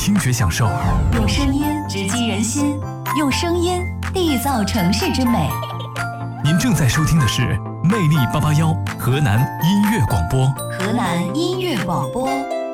听觉享受， 用声音直击人心，用声音缔造城市之美。 您正在收听的是魅力881河南音乐广播。 河南音乐广播。